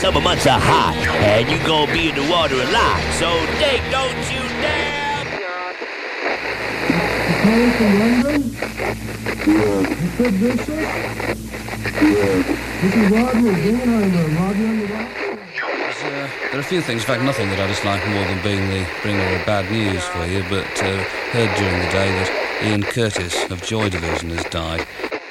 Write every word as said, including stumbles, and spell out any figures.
summer months are hot, and you gonna be in the water a lot. So, Dick, don't you dare! Calling from London? Yeah. Mister Bishop? Yeah. This is Rodney Dingenheimer. Rodney on the rock? Uh, there are a few things, in fact nothing that I dislike more than being the bringer of bad news for you, but uh, heard during the day that Ian Curtis of Joy Division has died.